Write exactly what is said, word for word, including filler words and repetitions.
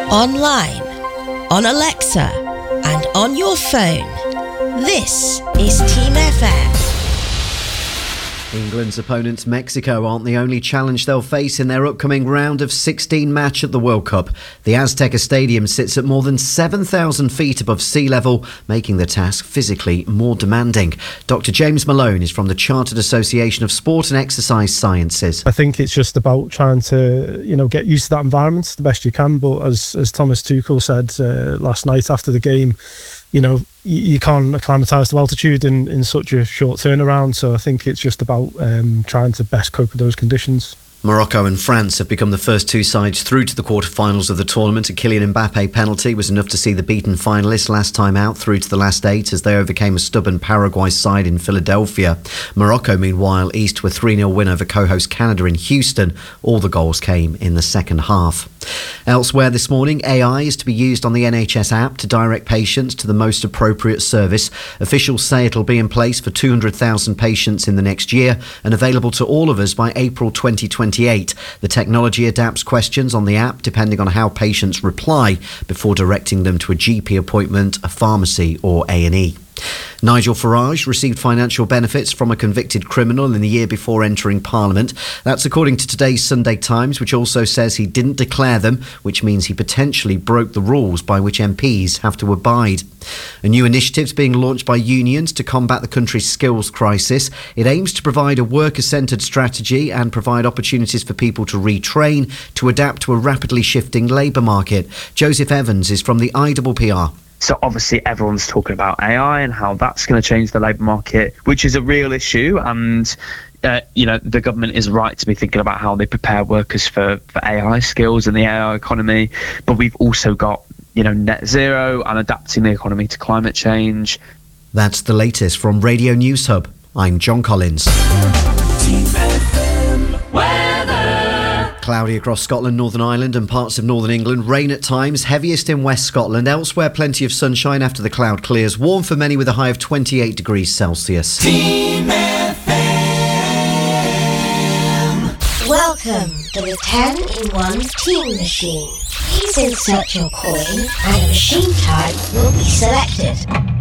online, on Alexa, and on your phone. This is Team F M. England's opponents, Mexico, aren't the only challenge they'll face in their upcoming round of sixteen match at the World Cup. The Azteca Stadium sits at more than seven thousand feet above sea level, making the task physically more demanding. Doctor James Malone is from the Chartered Association of Sport and Exercise Sciences. I think it's just about trying to, you know, get used to that environment the best you can. But as, as Thomas Tuchel said uh, last night after the game, you know, you, you can't acclimatise to altitude in, in such a short turnaround. So I think it's just about um, trying to best cope with those conditions. Morocco and France have become the first two sides through to the quarter-finals of the tournament. A Kylian Mbappe penalty was enough to see the beaten finalists last time out through to the last eight as they overcame a stubborn Paraguay side in Philadelphia. Morocco, meanwhile, eased to a three nil win over co-host Canada in Houston. All the goals came in the second half. Elsewhere this morning, A I is to be used on the N H S app to direct patients to the most appropriate service. Officials say it'll be in place for two hundred thousand patients in the next year and available to all of us by April twenty twenty-eight. The technology adapts questions on the app depending on how patients reply before directing them to a G P appointment, a pharmacy or A and E. Nigel Farage received financial benefits from a convicted criminal in the year before entering Parliament. That's according to today's Sunday Times, which also says he didn't declare them, which means he potentially broke the rules by which M Ps have to abide. A new initiative is being launched by unions to combat the country's skills crisis. It aims to provide a worker-centred strategy and provide opportunities for people to retrain to adapt to a rapidly shifting labour market. Joseph Evans is from the I W P R. So obviously everyone's talking about A I and how that's going to change the labour market, which is a real issue. And, uh, you know, the government is right to be thinking about how they prepare workers for, for A I skills and the A I economy. But we've also got, you know, net zero and adapting the economy to climate change. That's the latest from Radio News Hub. I'm John Collins. Cloudy across Scotland, Northern Ireland and parts of Northern England. Rain at times, heaviest in West Scotland. Elsewhere, plenty of sunshine after the cloud clears. Warm for many with a high of twenty-eight degrees Celsius. Team F M. Welcome to the ten in one Team Machine. Please insert your coin and a machine type will be selected.